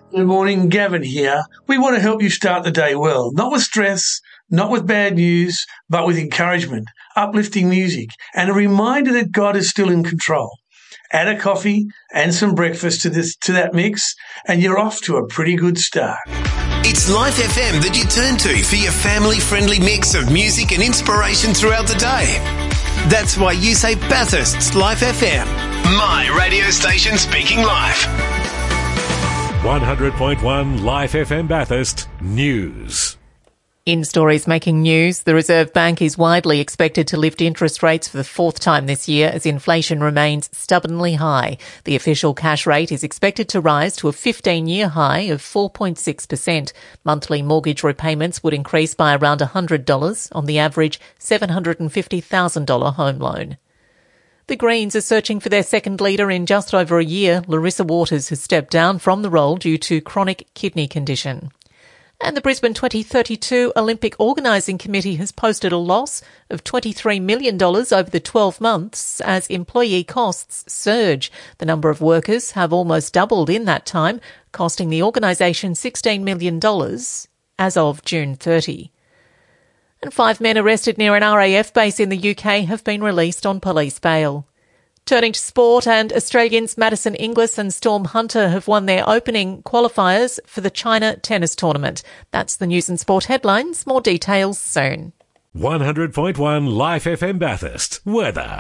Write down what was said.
Good morning, Gavin here. We want to help you start the day well, not with stress, not with bad news, but with encouragement, uplifting music, and a reminder that God is still in control. Add a coffee and some breakfast to that mix, and you're off to a pretty good start. It's Life FM that you turn to for your family-friendly mix of music and inspiration throughout the day. That's why you say Bathurst's Life FM, my radio station speaking life. 100.1 Life FM Bathurst News. In stories making news, the Reserve Bank is widely expected to lift interest rates for the fourth time this year as inflation remains stubbornly high. The official cash rate is expected to rise to a 15-year high of 4.6%. Monthly mortgage repayments would increase by around $100 on the average $750,000 home loan. The Greens are searching for their second leader in just over a year. Larissa Waters has stepped down from the role due to chronic kidney condition. And the Brisbane 2032 Olympic Organising Committee has posted a loss of $23 million over the 12 months as employee costs surge. The number of workers have almost doubled in that time, costing the organisation $16 million as of June 30. And 5 men arrested near an RAF base in the UK have been released on police bail. Turning to sport, and Australians Madison Inglis and Storm Hunter have won their opening qualifiers for the China tennis tournament. That's the news and sport headlines. More details soon. 100.1 Life FM Bathurst. Weather.